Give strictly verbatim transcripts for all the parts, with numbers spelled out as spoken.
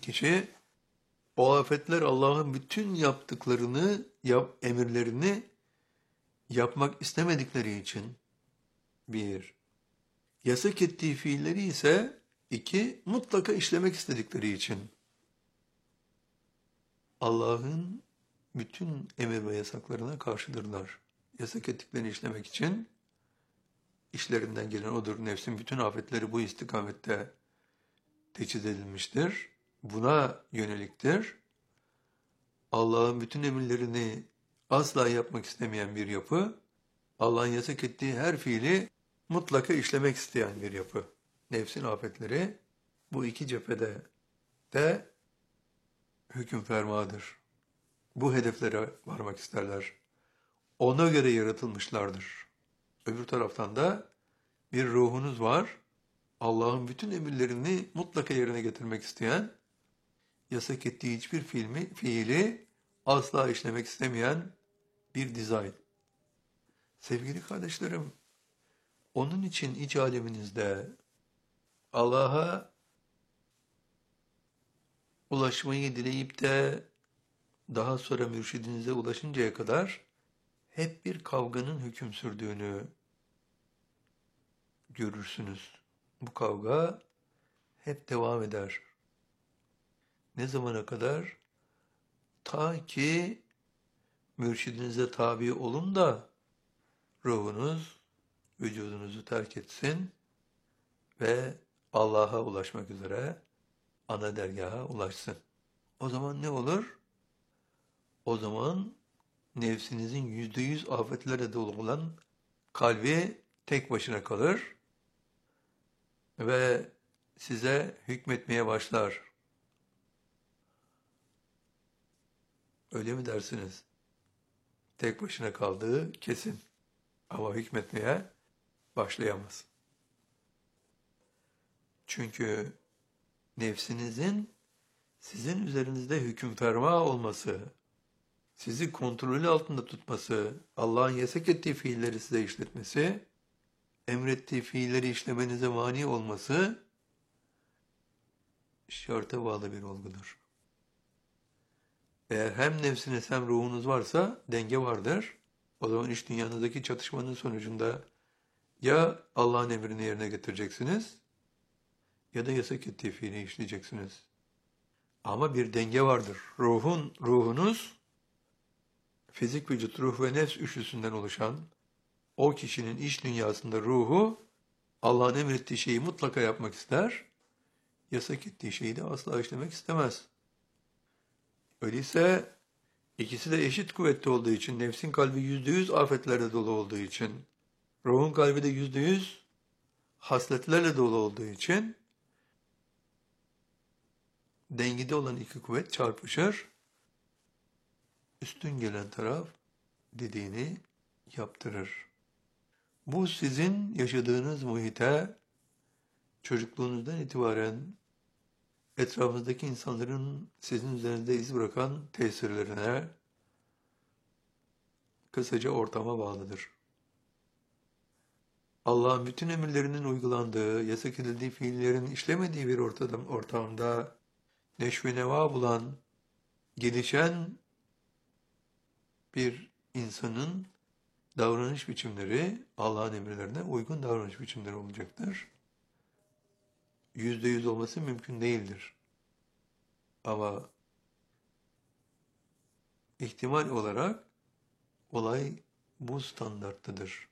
kişi, o afetler Allah'ın bütün yaptıklarını, yap, emirlerini yapmak istemedikleri için bir, yasak ettiği fiilleri ise iki, mutlaka işlemek istedikleri için. Allah'ın bütün emir ve yasaklarına karşıdırlar. Yasak ettiklerini işlemek için işlerinden gelen odur. Nefsin bütün afetleri bu istikamette teçhiz edilmiştir. Buna yöneliktir. Allah'ın bütün emirlerini asla yapmak istemeyen bir yapı, Allah'ın yasak ettiği her fiili mutlaka işlemek isteyen bir yapı. Nefsin afetleri bu iki cephede de hüküm fermadır. Bu hedeflere varmak isterler. Ona göre yaratılmışlardır. Öbür taraftan da bir ruhunuz var. Allah'ın bütün emirlerini mutlaka yerine getirmek isteyen, yasak ettiği hiçbir fiilmi, fiili asla işlemek istemeyen bir dizayn. Sevgili kardeşlerim, onun için iç aleminizde Allah'a ulaşmayı dileyip de daha sonra mürşidinize ulaşıncaya kadar hep bir kavganın hüküm sürdüğünü görürsünüz. Bu kavga hep devam eder. Ne zamana kadar? Ta ki mürşidinize tabi olun da ruhunuz vücudunuzu terk etsin ve Allah'a ulaşmak üzere ana dergaha ulaşsın. O zaman ne olur? O zaman nefsinizin yüzde yüz afetlerle dolu olan kalbi tek başına kalır ve size hükmetmeye başlar. Öyle mi dersiniz? Tek başına kaldığı kesin. Ama hükmetmeye başlayamaz. Çünkü nefsinizin sizin üzerinizde hüküm ferma olması, sizi kontrolü altında tutması, Allah'ın yasak ettiği fiilleri size işletmesi, emrettiği fiilleri işlemenize mani olması şarta bağlı bir olgudur. Eğer hem nefsiniz hem ruhunuz varsa denge vardır. O zaman iç dünyanızdaki çatışmanın sonucunda ya Allah'ın emrini yerine getireceksiniz ya da yasak ettiği fiili işleyeceksiniz. Ama bir denge vardır. Ruhun, ruhunuz fizik vücut, ruh ve nefs üçlüsünden oluşan o kişinin iç dünyasında ruhu Allah'ın emrettiği şeyi mutlaka yapmak ister, yasak ettiği şeyi de asla işlemek istemez. Öyleyse ikisi de eşit kuvvette olduğu için, nefsin kalbi yüzde yüz afetlerle dolu olduğu için, ruhun kalbi de yüzde yüz hasletlerle dolu olduğu için, dengede olan iki kuvvet çarpışır, üstün gelen taraf dediğini yaptırır. Bu sizin yaşadığınız muhite, çocukluğunuzdan itibaren etrafınızdaki insanların sizin üzerinizde iz bırakan tesirlerine, kısaca ortama bağlıdır. Allah'ın bütün emirlerinin uygulandığı, yasak edildiği fiillerin işlemediği bir ortam, ortamda neşve neva bulan, gelişen bir insanın davranış biçimleri Allah'ın emirlerine uygun davranış biçimleri olacaktır. Yüzde yüz olması mümkün değildir. Ama ihtimal olarak olay bu standarttadır.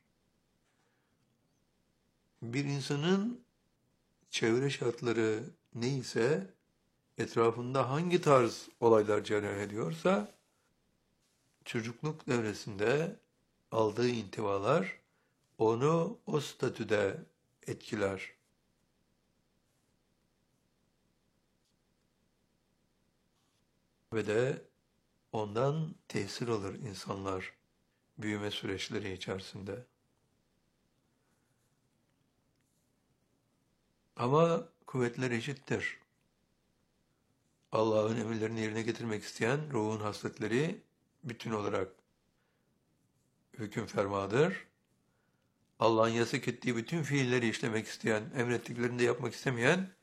Bir insanın çevre şartları neyse, etrafında hangi tarz olaylar cereyan ediyorsa, çocukluk devresinde aldığı intivalar onu o statüde etkiler. Ve de ondan tesir alır insanlar büyüme süreçleri içerisinde. Ama kuvvetler eşittir. Allah'ın emirlerini yerine getirmek isteyen ruhun hasletleri bütün olarak hüküm fermadır. Allah'ın yasak ettiği bütün fiilleri işlemek isteyen, emrettiklerini de yapmak istemeyen